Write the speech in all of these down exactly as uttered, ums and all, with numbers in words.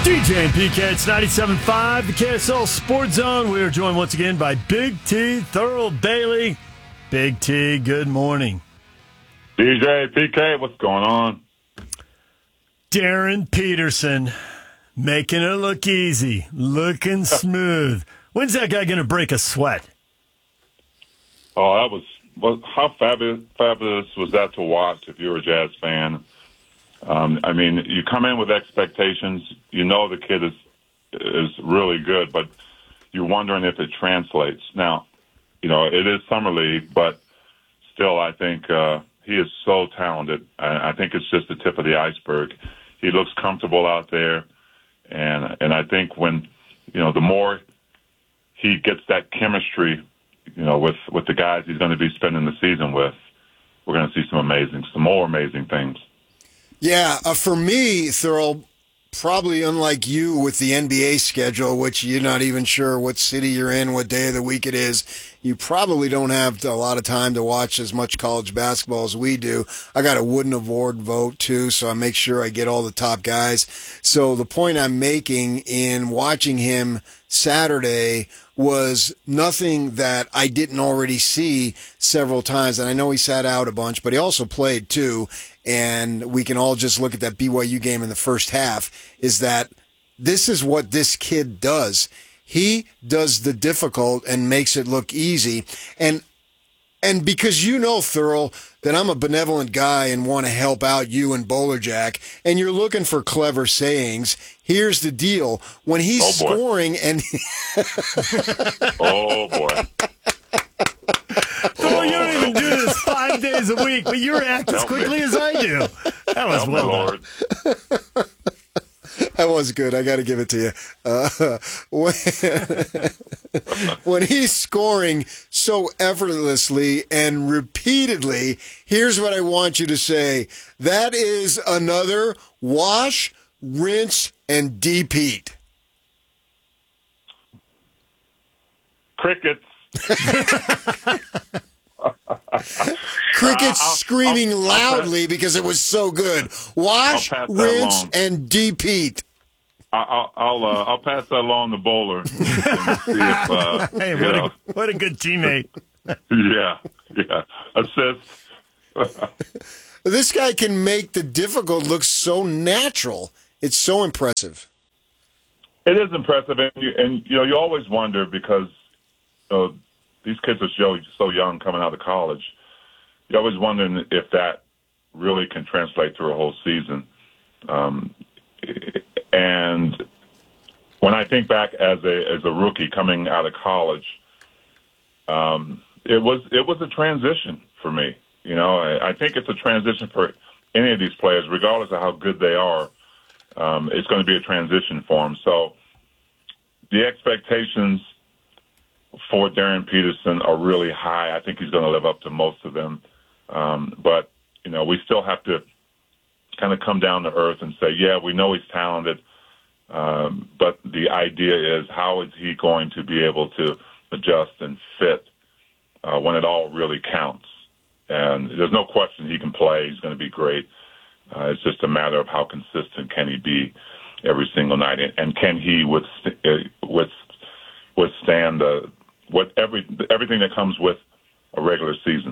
D J and P K, it's ninety-seven point five, the K S L Sports Zone. We are joined once again by Big T, Thurl Bailey. Big T, good morning. D J, P K, what's going on? Darren Peterson, making it look easy, looking smooth. When's that guy going to break a sweat? Oh, that was, was how fabulous, fabulous was that to watch if you're a Jazz fan? Um, I mean, you come in with expectations. You know the kid is is really good, but you're wondering if it translates. Now, you know, it is summer league, but still, I think uh, he is so talented. I, I think it's just the tip of the iceberg. He looks comfortable out there, and and I think when, you know, the more he gets that chemistry, you know, with, with the guys he's going to be spending the season with, we're going to see some amazing, some more amazing things. Yeah, uh, for me, Thurl, probably unlike you with the N B A schedule, which you're not even sure what city you're in, what day of the week it is, you probably don't have a lot of time to watch as much college basketball as we do. I got a Wooden Award vote, too, so I make sure I get all the top guys. So the point I'm making in watching him Saturday was nothing that I didn't already see several times. And I know he sat out a bunch, but he also played, too. And we can all just look at that B Y U game in the first half, is that this is what this kid does. He does the difficult and makes it look easy. And and because you know, Thurl, that I'm a benevolent guy and want to help out you and Bowler Jack, and you're looking for clever sayings, here's the deal. When he's oh, scoring and... oh, boy. Thurl, you don't even do this five days a week, but you react as quickly as I do. That was Help well Lord. done. That was good. I got to give it to you. Uh, when, when he's scoring so effortlessly and repeatedly, here's what I want you to say. That is another wash, rinse, and depeat. Crickets. Crickets Uh, I'll- screaming I'll- I'll loudly pass- because it was so good. Wash, I'll pass that rinse, along. and depeat. I- I'll I'll, uh, I'll pass that along to Bowler. And see if, uh, Hey, you what know, a, what a good teammate. yeah, yeah. Assist. This guy can make the difficult look so natural. It's so impressive. It is impressive, and you, and you know you always wonder because you know, these kids are so so young coming out of college. You're always wondering if that really can translate through a whole season. Um, and when I think back as a as a rookie coming out of college, um, it was it was a transition for me. You know, I, I think it's a transition for any of these players, regardless of how good they are. Um, it's going to be a transition for them. So the expectations for Darren Peterson are really high. I think he's going to live up to most of them. Um, but, you know, we still have to kind of come down to earth and say, yeah, we know he's talented, um, but the idea is how is he going to be able to adjust and fit uh, when it all really counts? And there's no question he can play. He's going to be great. Uh, it's just a matter of how consistent can he be every single night, and, and can he withstand, with, withstand the, what every everything that comes with a regular season.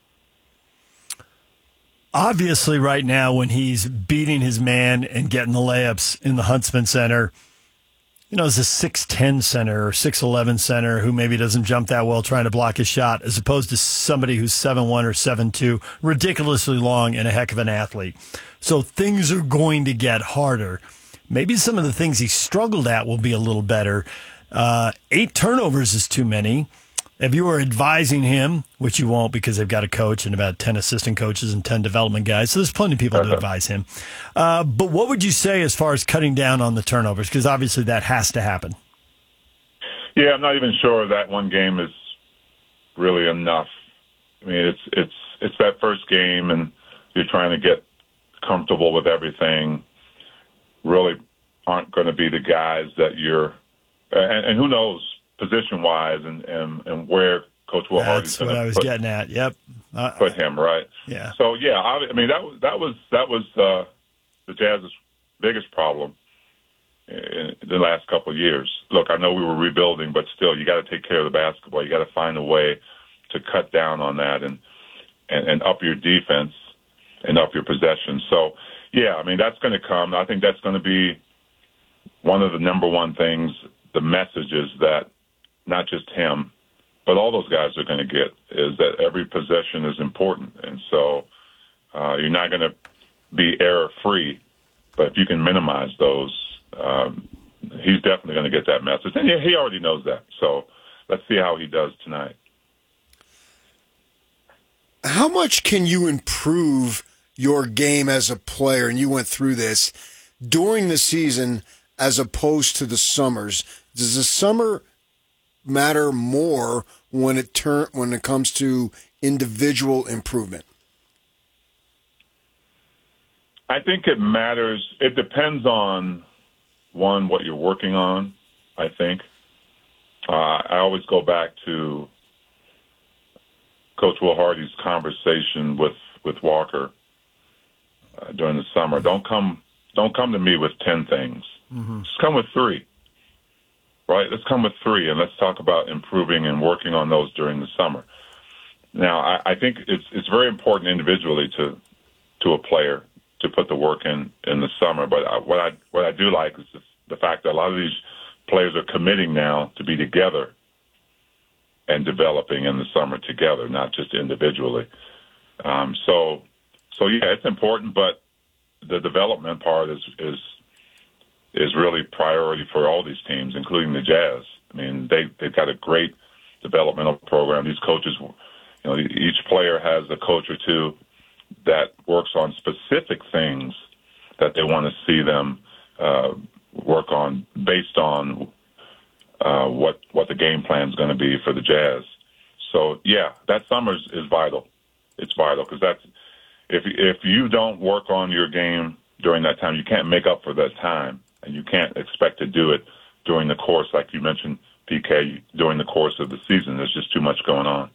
Obviously, right now, when he's beating his man and getting the layups in the Huntsman Center, you know, as a six ten center or six eleven center who maybe doesn't jump that well trying to block his shot, as opposed to somebody who's seven one or seven two, ridiculously long and a heck of an athlete. So things are going to get harder. Maybe some of the things he struggled at will be a little better. Uh, eight turnovers is too many. If you were advising him, which you won't because they've got a coach and about ten assistant coaches and ten development guys, so there's plenty of people to advise him. Uh, but what would you say as far as cutting down on the turnovers? Because obviously that has to happen. Yeah, I'm not even sure that one game is really enough. I mean, it's it's it's that first game, and you're trying to get comfortable with everything. Really aren't going to be the guys that you're, and, and who knows, position-wise and, and, and where Coach Will Hardy's That's what I was put, getting at. Yep. Uh, put him, right? Yeah. So, yeah, I, I mean, that was that was, that was uh, the Jazz's biggest problem. in the last couple of years. Look, I know we were rebuilding, but still, you got to take care of the basketball. You got to find a way to cut down on that and, and, and up your defense and up your possession. So, yeah, I mean, that's going to come. I think that's going to be one of the number one things, the messages that not just him, but all those guys are going to get, is that every possession is important. And so uh, you're not going to be error-free, but if you can minimize those, um, he's definitely going to get that message. And he already knows that. So let's see how he does tonight. How much can you improve your game as a player, and you went through this, during the season as opposed to the summers? Does the summer matter more when it turn when it comes to individual improvement? I think it matters. It depends on, one, what you're working on, I think. Uh, I always go back to Coach Will Hardy's conversation with, with Walker uh, during the summer. Don't come don't come to me with ten things. Mm-hmm. Just come with three. Right? Let's come with three, and let's talk about improving and working on those during the summer. Now, I, I think it's it's very important individually to to a player to put the work in in the summer. But I, what I what I do like is the, the fact that a lot of these players are committing now to be together and developing in the summer together, not just individually. Um, so, so yeah, it's important, but the development part is is is really priority for all these teams, including the Jazz. I mean, they they've got a great developmental program. These coaches, you know, each player has a coach or two that works on specific things that they want to see them uh, work on based on uh, what what the game plan is going to be for the Jazz. So yeah, that summer is, is vital. It's vital because that's if if you don't work on your game during that time, you can't make up for that time, and you can't expect to do it during the course, like you mentioned, P K, during the course of the season. There's just too much going on.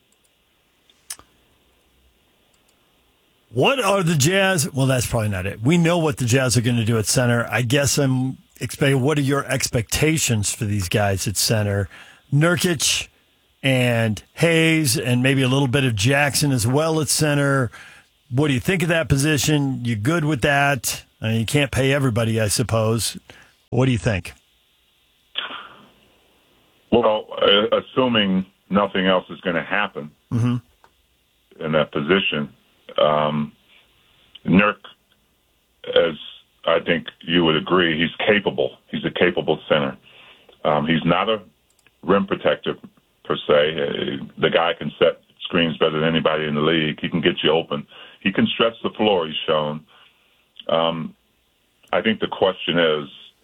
What are the Jazz? Well, that's probably not it. We know what the Jazz are going to do at center. I guess I'm expecting, what are your expectations for these guys at center? Nurkic and Hayes and maybe a little bit of Jackson as well at center. What do you think of that position? You good with that? I mean, you can't pay everybody, I suppose. What do you think? Well, uh, assuming nothing else is going to happen mm-hmm. in that position, um, Nurk, as I think you would agree, he's capable. He's a capable center. Um, he's not a rim protector per se. Uh, the guy can set screens better than anybody in the league. He can get you open. He can stretch the floor, he's shown. Um, I think the question is,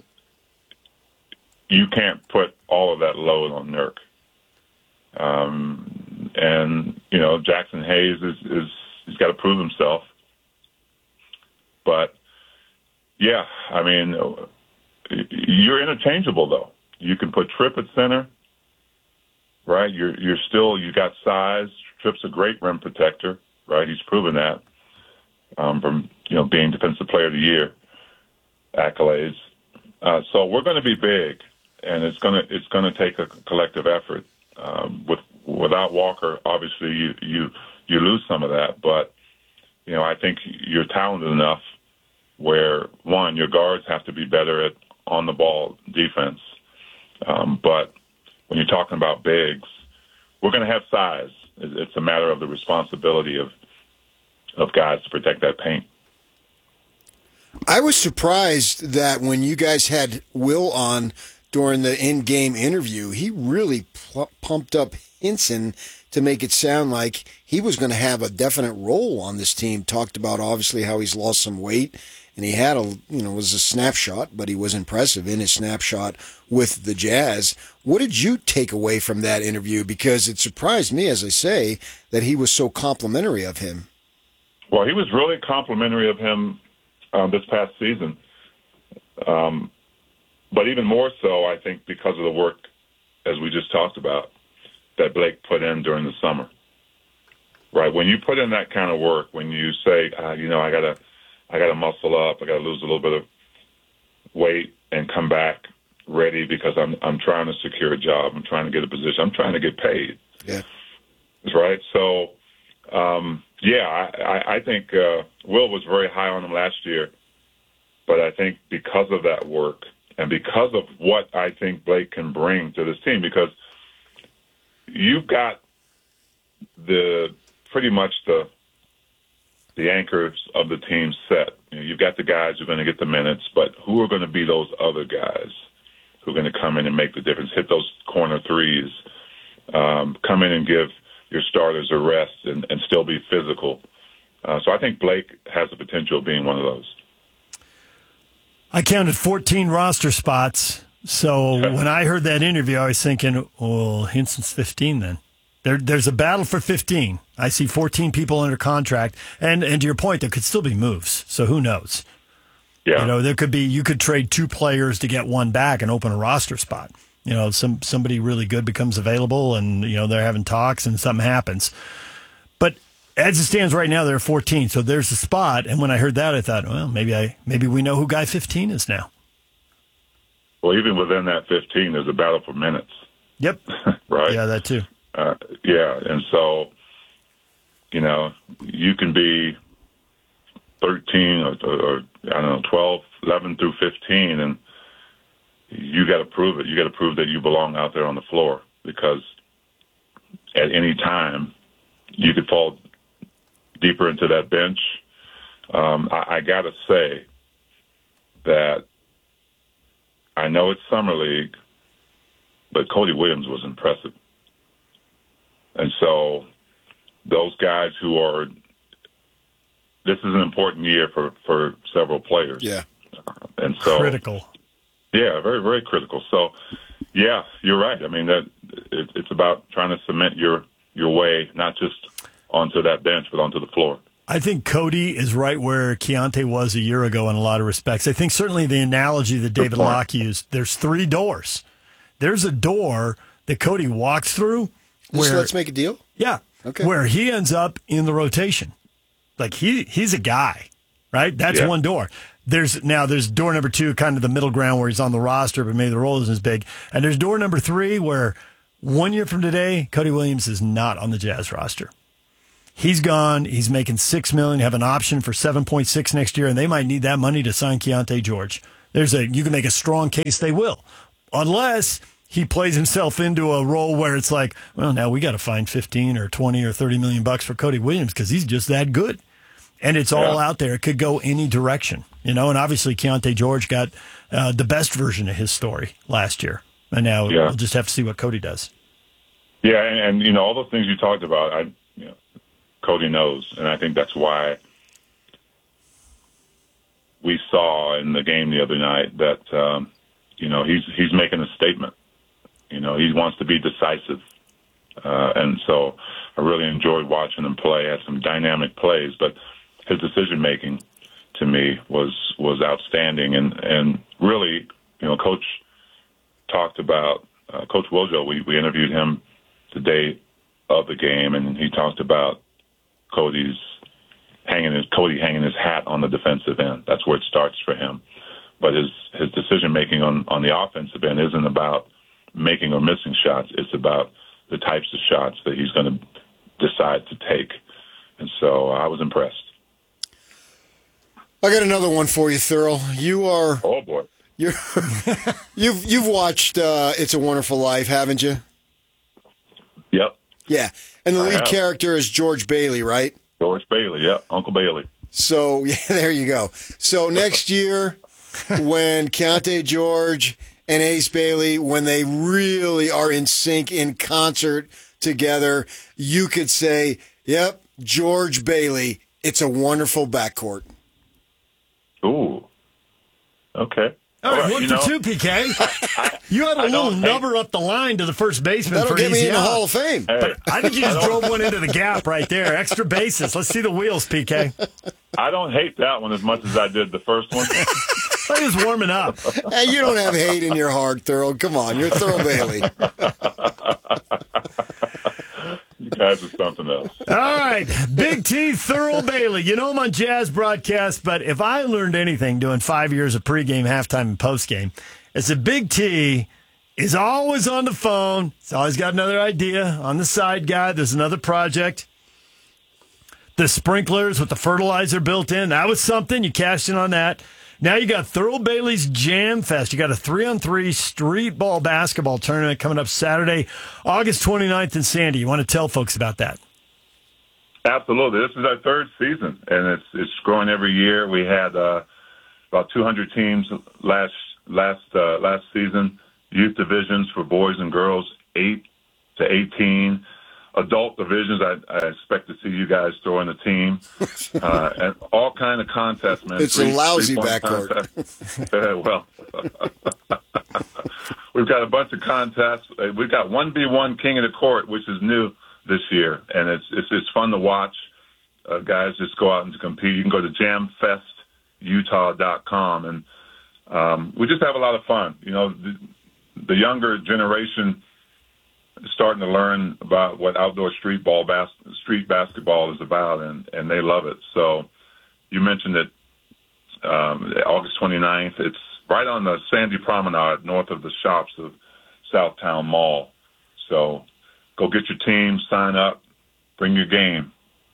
you can't put all of that load on Nurk. Um, and, you know, Jackson Hayes is, is he's got to prove himself. But, yeah, I mean, you're interchangeable, though. You can put Tripp at center, right? You're you're still, you got size. Tripp's a great rim protector, right? He's proven that um, from, you know, being Defensive Player of the Year accolades. Uh, so we're going to be big, and it's going to it's going to take a collective effort. Um, with without Walker, obviously you, you you lose some of that, but you know I think you're talented enough where one, your guards have to be better at on the ball defense, um, but when you're talking about bigs, we're going to have size. It's a matter of the responsibility of of guys to protect that paint. I was surprised that when you guys had Will on during the in-game interview, he really pl- pumped up Hinson to make it sound like he was going to have a definite role on this team. Talked about obviously how he's lost some weight, and he had a you know it was a snapshot, but he was impressive in his snapshot with the Jazz. What did you take away from that interview? Because it surprised me, as I say, that he was so complimentary of him. Well, he was really complimentary of him um, this past season. Um, but even more so, I think, because of the work, as we just talked about, that Blake put in during the summer. Right? When you put in that kind of work, when you say, uh, you know, I gotta, I gotta muscle up, I gotta lose a little bit of weight, and come back ready because I'm I'm trying to secure a job. I'm trying to get a position. I'm trying to get paid. Yeah. Right. So, um, yeah, I, I, I think uh, Will was very high on him last year, but I think because of that work and because of what I think Blake can bring to this team, because you've got the pretty much the the anchors of the team set. You know, you've got the guys who are going to get the minutes, but who are going to be those other guys who are going to come in and make the difference, hit those corner threes, um, come in and give your starters a rest and, and still be physical. Uh, so I think Blake has the potential of being one of those. I counted fourteen roster spots. So when I heard that interview, I was thinking, well, Hinson's fifteen then. There, there's a battle for fifteen. I see fourteen people under contract. And, and to your point, there could still be moves. So who knows? Yeah. You know, there could be, you could trade two players to get one back and open a roster spot. You know, some somebody really good becomes available and, you know, they're having talks and something happens. But as it stands right now, there are fourteen. So there's a spot. And when I heard that, I thought, well, maybe I maybe we know who guy fifteen is now. Well, even within that fifteen, there's a battle for minutes. Yep. Right? Yeah, that too. Uh, yeah. And so, you know, you can be thirteen or, or, I don't know, twelve, eleven through fifteen, and you got to prove it. You got to prove that you belong out there on the floor because at any time you could fall deeper into that bench. Um, I, I got to say that I know it's summer league, but Cody Williams was impressive. And so those guys who are, this is an important year for, for several players. Yeah. And so Critical. Yeah, very, very critical. So, yeah, you're right. I mean, that it, it's about trying to cement your your way, not just onto that bench, but onto the floor. I think Cody is right where Keontae was a year ago in a lot of respects. I think certainly the analogy that David Locke used, there's three doors. There's a door that Cody walks through. Just Where, let's make a deal? Yeah. Okay. Where he ends up in the rotation. Like he he's a guy, right? That's Yeah. one door. There's now there's door number two, kind of the middle ground where he's on the roster, but maybe the role isn't as big. And there's door number three where one year from today, Cody Williams is not on the Jazz roster. He's gone. He's making six million. Have an option for seven point six next year, and they might need that money to sign Keontae George. There's a you can make a strong case they will, unless he plays himself into a role where it's like, well, now we got to find fifteen or twenty or thirty million bucks for Cody Williams because he's just that good. And it's all Yeah. out there. It could go any direction, you know. And obviously, Keontae George got uh, the best version of his story last year, and now Yeah. we'll just have to see what Cody does. Yeah, and, and you know all those things you talked about, I, you know, Cody knows, and I think that's why we saw in the game the other night that um, you know he's he's making a statement. You know, he wants to be decisive, uh, and so I really enjoyed watching him play. Had some dynamic plays, but his decision making to me was was outstanding, and and really, you know, Coach talked about uh, Coach Wojo. We we interviewed him the day of the game, and he talked about Cody's hanging his Cody hanging his hat on the defensive end. That's where it starts for him. But his his decision making on on the offensive end isn't about making or missing shots. It's about the types of shots that he's going to decide to take. And so uh, I was impressed. I got another one for you, Thurl. You are Oh boy, you're you've you've watched uh, It's a Wonderful Life, haven't you? yep, Yeah, and the I lead have. character is George Bailey, right? George Bailey, yep, Uncle Bailey. So yeah, there you go. So next year, when Keontae George and Ace Bailey, when they really are in sync, in concert together, you could say, "Yep, George Bailey. It's a wonderful backcourt." Ooh, okay. All right, All right, one you for know, two, P K. You had a I little don't hate- number up the line to the first baseman That'll for get me easy in the out. Hall of Fame. Hey, But I think you just drove one into the gap right there. Extra bases. Let's see the wheels, P K. I don't hate that one as much as I did the first one. I was warming up. Hey, you don't have hate in your heart, Thurl. Come on, you're Thurl Bailey. You got That's just something else. All right, Big T, Thurl Bailey. You know him on Jazz broadcast, but if I learned anything doing five years of pregame, halftime, and postgame, it's that Big T is always on the phone. He's always got another idea on the side guy. There's another project. The sprinklers with the fertilizer built in, that was something. You cashed in on that. Now you got Thurl Bailey's Jam Fest. You got a three-on-three street ball basketball tournament coming up Saturday, August twenty-ninth in Sandy. You want to tell folks about that? Absolutely. This is our third season, and it's it's growing every year. We had uh, about two hundred teams last last uh, last season. Youth divisions for boys and girls, eight to eighteen. Adult divisions, I, I expect to see you guys throw in a team. Uh, and all kind of contests, man. It's three, a lousy backcourt. uh, well, we've got a bunch of contests. We've got one v one King of the Court, which is new this year, and it's it's, it's fun to watch. Uh, guys just go out and compete. You can go to jam fest utah dot com, and um, we just have a lot of fun. You know, the, the younger generation starting to learn about what outdoor street ball bas- street basketball is about, and, and they love it. So you mentioned it, um, August twenty-ninth. It's right on the Sandy Promenade, north of the shops of Southtown Mall. So go get your team, sign up, bring your game.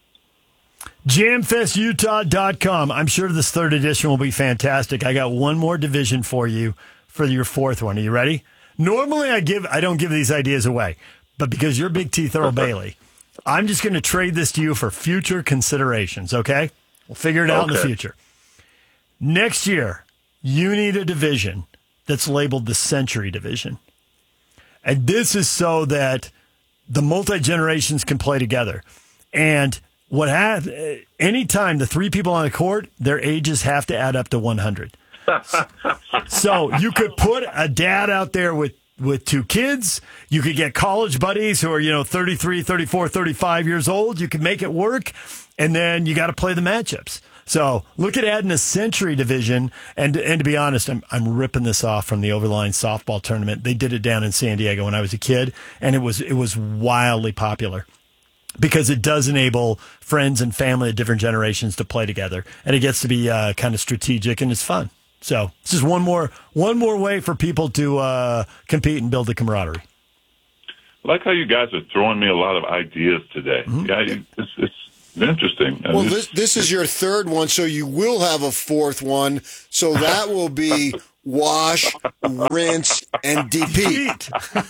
jam fest utah dot com. I'm sure this third edition will be fantastic. I got one more division for you for your fourth one. Are you ready? Normally, I give I don't give these ideas away, but because you're Big T, Thurl Bailey, I'm just going to trade this to you for future considerations, okay? We'll figure it out okay. in the future. Next year, you need a division that's labeled the Century Division. And this is so that the multi-generations can play together. And what have anytime the three people on the court, their ages have to add up to one hundred. So you could put a dad out there with, with two kids. You could get college buddies who are, you know, thirty-three, thirty-four, thirty-five years old. You could make it work. And then you got to play the matchups. So look at adding a Century Division. And, and to be honest, I'm, I'm ripping this off from the Overline softball tournament. They did it down in San Diego when I was a kid, and it was, it was wildly popular, because it does enable friends and family of different generations to play together. And it gets to be uh, kind of strategic, and it's fun. So this is one more one more way for people to uh, compete and build a camaraderie. I like how you guys are throwing me a lot of ideas today. Mm-hmm. Yeah, you, it's, it's interesting. Well, it's, this this is your third one, so you will have a fourth one. So that will be wash, rinse, and depeat.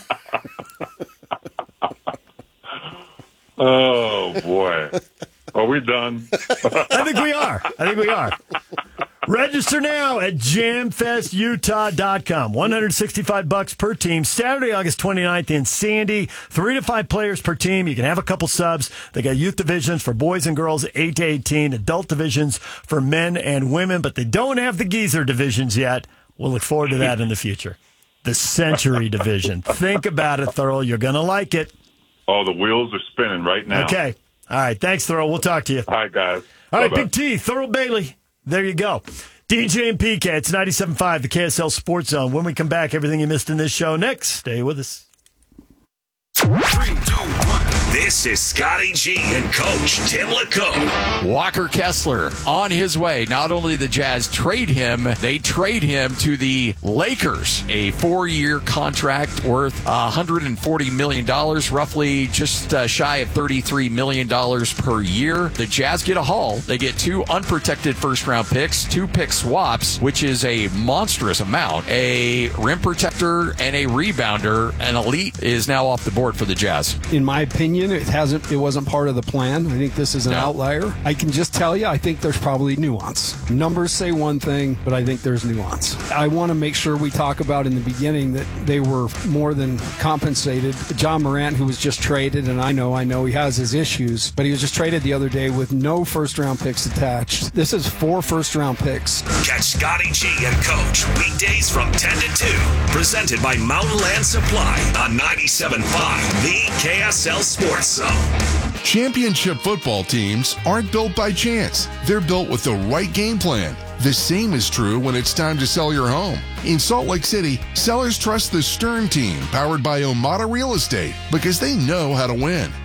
Oh, boy. Are we done? I think we are. I think we are. Register now at jam fest utah dot com. one hundred sixty-five bucks per team. Saturday, August twenty-ninth in Sandy. Three to five players per team. You can have a couple subs. They got youth divisions for boys and girls, eight to eighteen. Adult divisions for men and women, but they don't have the geezer divisions yet. We'll look forward to that in the future. The Century Division. Think about it, Thurl. You're going to like it. Oh, the wheels are spinning right now. Okay. All right. Thanks, Thurl. We'll talk to you. All right, guys. All right, Bye-bye. Big T, Thurl Bailey. There you go. D J and P K, it's ninety-seven point five, the K S L Sports Zone. When we come back, everything you missed in this show next. Stay with us. Three, two, one. This is Scotty G and Coach Tim LeComb. Walker Kessler on his way. Not only the Jazz trade him, they trade him to the Lakers. A four-year contract worth one hundred forty million dollars, roughly just uh, shy of thirty-three million dollars per year. The Jazz get a haul. They get two unprotected first-round picks, two pick swaps, which is a monstrous amount, a rim protector, and a rebounder. An elite is now off the board for the Jazz. In my opinion, it hasn't. It wasn't part of the plan. I think this is an No. outlier. I can just tell you, I think there's probably nuance. Numbers say one thing, but I think there's nuance. I want to make sure we talk about in the beginning that they were more than compensated. John Morant, who was just traded, and I know, I know he has his issues, but he was just traded the other day with no first-round picks attached. This is four first-round picks. Catch Scotty G and Coach weekdays from ten to two. Presented by Mountain Land Supply on ninety-seven point five, the K S L Sports Zone. Championship football teams aren't built by chance. They're built with the right game plan. The same is true when it's time to sell your home. In Salt Lake City, sellers trust the Stern team, powered by Omada Real Estate, because they know how to win.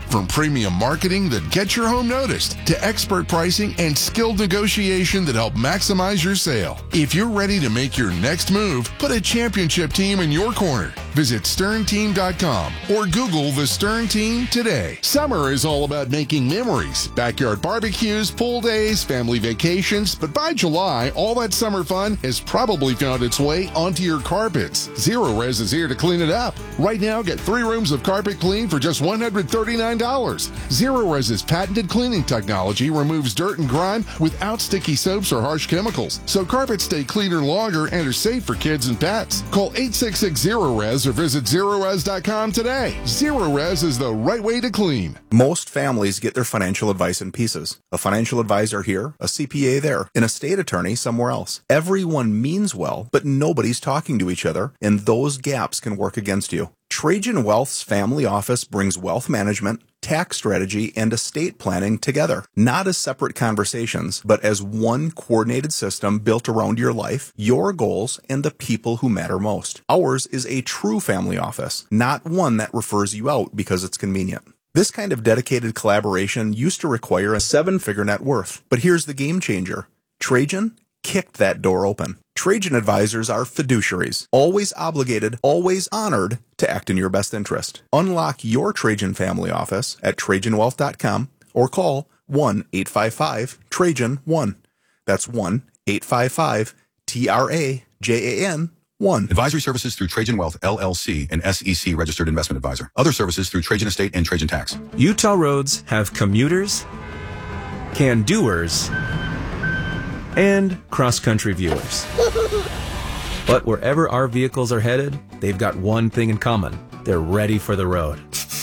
From premium marketing that gets your home noticed to expert pricing and skilled negotiation that help maximize your sale. If you're ready to make your next move, put a championship team in your corner. Visit stern team dot com or Google the Stern Team today. Summer is all about making memories. Backyard barbecues, pool days, family vacations. But by July, all that summer fun has probably found its way onto your carpets. Zero Res is here to clean it up. Right now, get three rooms of carpet clean for just one hundred thirty-nine dollars. Zero Res's patented cleaning technology removes dirt and grime without sticky soaps or harsh chemicals. So carpets stay cleaner longer and are safe for kids and pets. Call eight six six zero res or visit zero res dot com today. Zero Res is the right way to clean. Most families get their financial advice in pieces. A financial advisor here, a C P A there, an estate attorney somewhere else. Everyone means well, but nobody's talking to each other, and those gaps can work against you. Trajan Wealth's family office brings wealth management, tax strategy, and estate planning together, not as separate conversations, but as one coordinated system built around your life, your goals, and the people who matter most. Ours is a true family office, not one that refers you out because it's convenient. This kind of dedicated collaboration used to require a seven-figure net worth, but here's the game changer. Trajan kicked that door open. Trajan advisors are fiduciaries, always obligated, always honored to act in your best interest. Unlock your Trajan family office at trajan wealth dot com or call one eight five five Trajan one. That's one eight five five T R A J A N one. Advisory services through Trajan Wealth, L L C, an S E C registered investment advisor. Other services through Trajan Estate and Trajan Tax. Utah roads have commuters, can-doers, and cross-country viewers. But wherever our vehicles are headed, they've got one thing in common. They're ready for the road.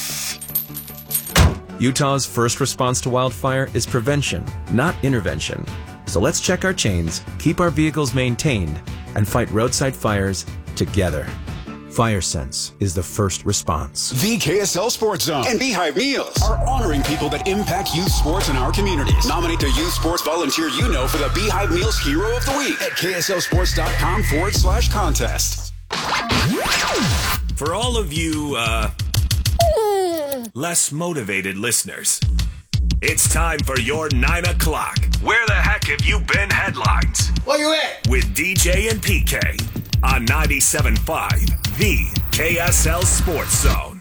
Utah's first response to wildfire is prevention, not intervention. So let's check our chains, keep our vehicles maintained, and fight roadside fires together. FireSense is the first response. The K S L Sports Zone and Beehive Meals are honoring people that impact youth sports in our communities. Nominate the youth sports volunteer you know for the Beehive Meals Hero of the Week at K S L sports dot com forward slash contest. For all of you, uh, less motivated listeners, it's time for your nine o'clock. Where the heck have you been headlines? Where you at? With D J and P K on ninety-seven point five, the K S L Sports Zone.